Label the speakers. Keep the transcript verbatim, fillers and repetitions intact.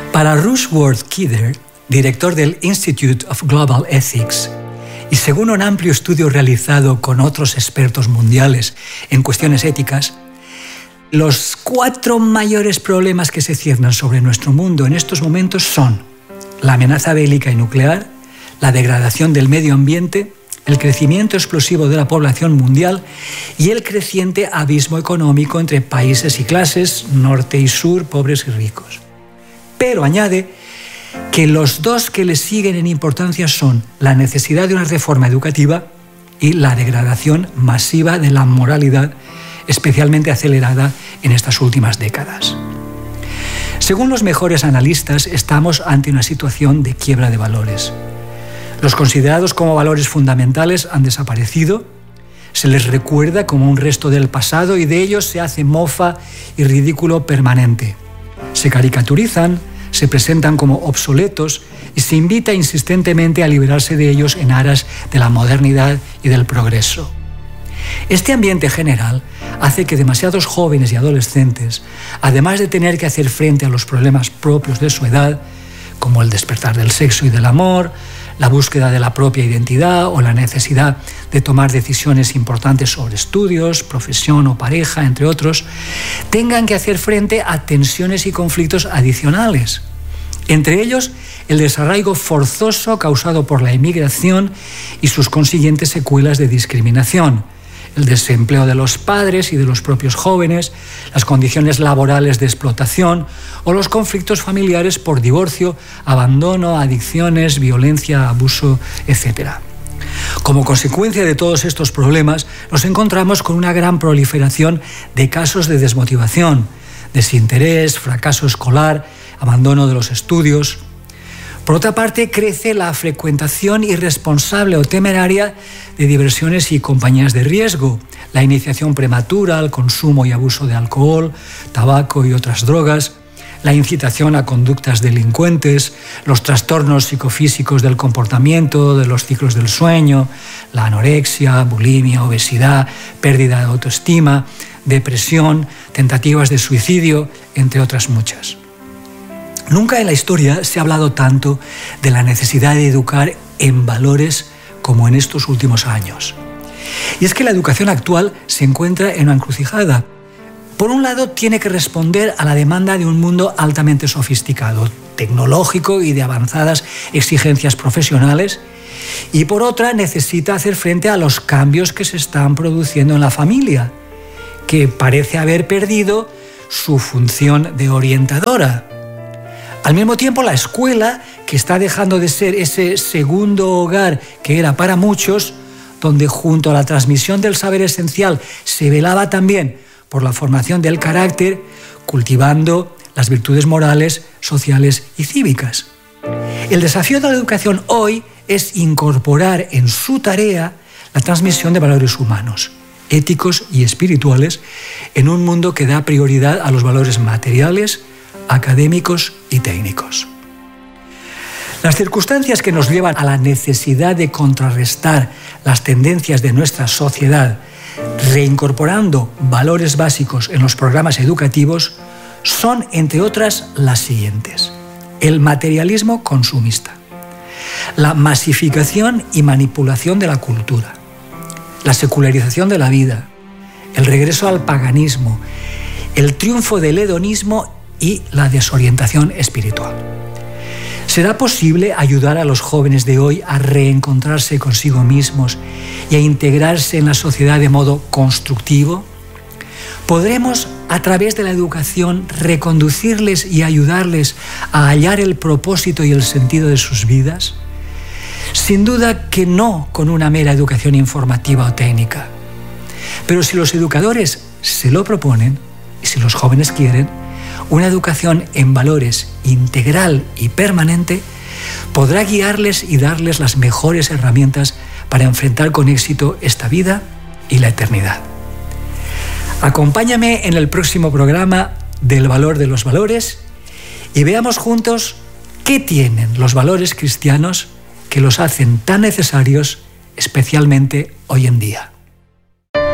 Speaker 1: Para Rushworth Kidder, director del Institute of Global Ethics, y según un amplio estudio realizado con otros expertos mundiales en cuestiones éticas, los cuatro mayores problemas que se ciernan sobre nuestro mundo en estos momentos son la amenaza bélica y nuclear, la degradación del medio ambiente, el crecimiento explosivo de la población mundial y el creciente abismo económico entre países y clases, norte y sur, pobres y ricos. Pero añade que los dos que le siguen en importancia son la necesidad de una reforma educativa y la degradación masiva de la moralidad, especialmente acelerada en estas últimas décadas. Según los mejores analistas, estamos ante una situación de quiebra de valores. Los considerados como valores fundamentales han desaparecido, se les recuerda como un resto del pasado y de ellos se hace mofa y ridículo permanente. Se caricaturizan, se presentan como obsoletos y se invita insistentemente a liberarse de ellos en aras de la modernidad y del progreso. Este ambiente general hace que demasiados jóvenes y adolescentes, además de tener que hacer frente a los problemas propios de su edad, como el despertar del sexo y del amor, la búsqueda de la propia identidad o la necesidad de tomar decisiones importantes sobre estudios, profesión o pareja, entre otros, tengan que hacer frente a tensiones y conflictos adicionales. Entre ellos, el desarraigo forzoso causado por la emigración y sus consiguientes secuelas de discriminación, el desempleo de los padres y de los propios jóvenes, las condiciones laborales de explotación o los conflictos familiares por divorcio, abandono, adicciones, violencia, abuso, etcétera. Como consecuencia de todos estos problemas, nos encontramos con una gran proliferación de casos de desmotivación, desinterés, fracaso escolar, abandono de los estudios. Por otra parte, crece la frecuentación irresponsable o temeraria de diversiones y compañías de riesgo, la iniciación prematura al consumo y abuso de alcohol, tabaco y otras drogas, la incitación a conductas delincuentes, los trastornos psicofísicos del comportamiento, de los ciclos del sueño, la anorexia, bulimia, obesidad, pérdida de autoestima, depresión, tentativas de suicidio, entre otras muchas. Nunca en la historia se ha hablado tanto de la necesidad de educar en valores como en estos últimos años. Y es que la educación actual se encuentra en una encrucijada. Por un lado, tiene que responder a la demanda de un mundo altamente sofisticado, tecnológico y de avanzadas exigencias profesionales, y por otra, necesita hacer frente a los cambios que se están produciendo en la familia, que parece haber perdido su función de orientadora. Al mismo tiempo, la escuela, que está dejando de ser ese segundo hogar que era para muchos, donde junto a la transmisión del saber esencial se velaba también por la formación del carácter, cultivando las virtudes morales, sociales y cívicas. El desafío de la educación hoy es incorporar en su tarea la transmisión de valores humanos, éticos y espirituales en un mundo que da prioridad a los valores materiales, académicos y técnicos. Las circunstancias que nos llevan a la necesidad de contrarrestar las tendencias de nuestra sociedad, reincorporando valores básicos en los programas educativos, son, entre otras, las siguientes: el materialismo consumista, la masificación y manipulación de la cultura, la secularización de la vida, el regreso al paganismo, el triunfo del hedonismo y la desorientación espiritual. ¿Será posible ayudar a los jóvenes de hoy a reencontrarse consigo mismos y a integrarse en la sociedad de modo constructivo? ¿Podremos, a través de la educación, reconducirles y ayudarles a hallar el propósito y el sentido de sus vidas? Sin duda que no con una mera educación informativa o técnica. Pero si los educadores se lo proponen, y si los jóvenes quieren, una educación en valores integral y permanente podrá guiarles y darles las mejores herramientas para enfrentar con éxito esta vida y la eternidad. Acompáñame en el próximo programa del Valor de los Valores y veamos juntos qué tienen los valores cristianos que los hacen tan necesarios, especialmente hoy en día.